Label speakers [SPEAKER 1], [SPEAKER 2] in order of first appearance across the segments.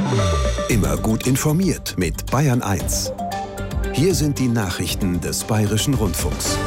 [SPEAKER 1] Immer gut informiert mit Bayern 1. Hier sind die Nachrichten des Bayerischen Rundfunks.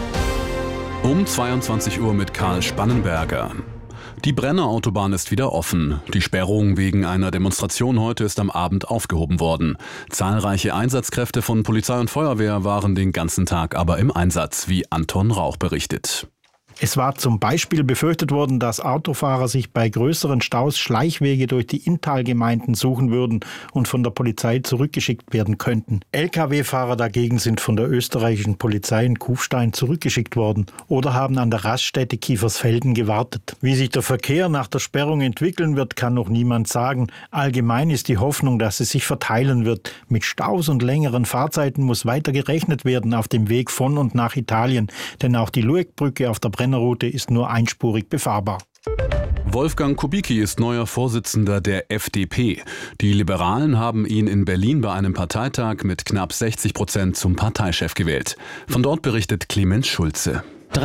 [SPEAKER 2] Um 22 Uhr mit Karl Spannenberger. Die Brenner Autobahn ist wieder offen. Die Sperrung wegen einer Demonstration heute ist am Abend aufgehoben worden. Zahlreiche Einsatzkräfte von Polizei und Feuerwehr waren den ganzen Tag aber im Einsatz, wie Anton Rauch berichtet.
[SPEAKER 3] Es war zum Beispiel befürchtet worden, dass Autofahrer sich bei größeren Staus Schleichwege durch die Inntalgemeinden suchen würden und von der Polizei zurückgeschickt werden könnten. Lkw-Fahrer dagegen sind von der österreichischen Polizei in Kufstein zurückgeschickt worden oder haben an der Raststätte Kiefersfelden gewartet. Wie sich der Verkehr nach der Sperrung entwickeln wird, kann noch niemand sagen. Allgemein ist die Hoffnung, dass es sich verteilen wird. Mit Staus und längeren Fahrzeiten muss weiter gerechnet werden auf dem Weg von und nach Italien, denn auch die Luegbrücke auf der Brennerroute ist nur einspurig befahrbar.
[SPEAKER 2] Wolfgang Kubicki ist neuer Vorsitzender der FDP. Die Liberalen haben ihn in Berlin bei einem Parteitag mit knapp 60% zum Parteichef gewählt. Von dort berichtet Clemens Schulze.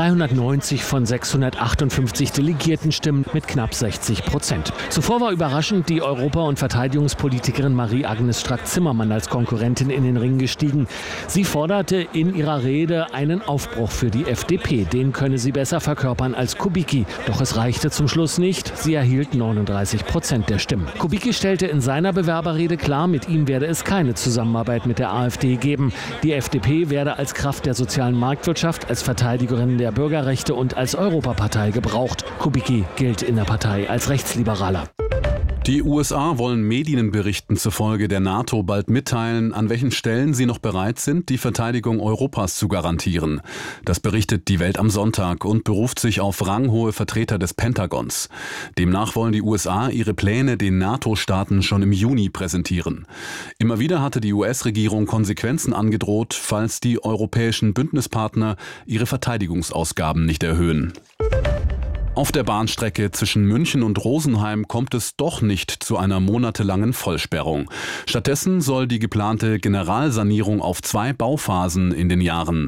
[SPEAKER 4] 390 von 658 Delegierten stimmen mit knapp 60%. Zuvor war überraschend die Europa- und Verteidigungspolitikerin Marie-Agnes Strack-Zimmermann als Konkurrentin in den Ring gestiegen. Sie forderte in ihrer Rede einen Aufbruch für die FDP. Den könne sie besser verkörpern als Kubicki. Doch es reichte zum Schluss nicht. Sie erhielt 39% der Stimmen. Kubicki stellte in seiner Bewerberrede klar, mit ihm werde es keine Zusammenarbeit mit der AfD geben. Die FDP werde als Kraft der sozialen Marktwirtschaft, als Verteidigerin der Bürgerrechte und als Europapartei gebraucht. Kubicki gilt in der Partei als Rechtsliberaler.
[SPEAKER 2] Die USA wollen Medienberichten zufolge der NATO bald mitteilen, an welchen Stellen sie noch bereit sind, die Verteidigung Europas zu garantieren. Das berichtet die Welt am Sonntag und beruft sich auf ranghohe Vertreter des Pentagons. Demnach wollen die USA ihre Pläne den NATO-Staaten schon im Juni präsentieren. Immer wieder hatte die US-Regierung Konsequenzen angedroht, falls die europäischen Bündnispartner ihre Verteidigungsausgaben nicht erhöhen. Auf der Bahnstrecke zwischen München und Rosenheim kommt es doch nicht zu einer monatelangen Vollsperrung. Stattdessen soll die geplante Generalsanierung auf 2 Bauphasen in den Jahren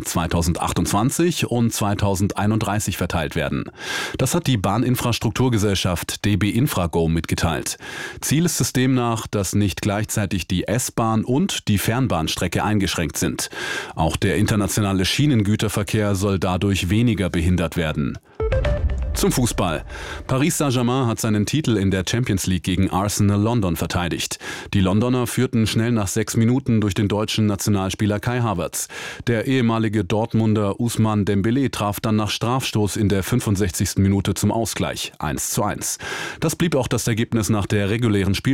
[SPEAKER 2] 2028 und 2031 verteilt werden. Das hat die Bahninfrastrukturgesellschaft DB Infrago mitgeteilt. Ziel ist es demnach, dass nicht gleichzeitig die S-Bahn und die Fernbahnstrecke eingeschränkt sind. Auch der internationale Schienengüterverkehr soll dadurch weniger behindert werden. Zum Fußball. Paris Saint-Germain hat seinen Titel in der Champions League gegen Arsenal London verteidigt. Die Londoner führten schnell nach 6 Minuten durch den deutschen Nationalspieler Kai Havertz. Der ehemalige Dortmunder Ousmane Dembélé traf dann nach Strafstoß in der 65. Minute zum Ausgleich 1:1. Das blieb auch das Ergebnis nach der regulären Spielzeit.